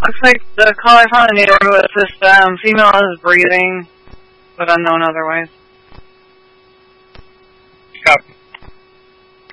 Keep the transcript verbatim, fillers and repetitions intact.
Looks like the caller found a neighbor with this um, female is breathing, but unknown otherwise.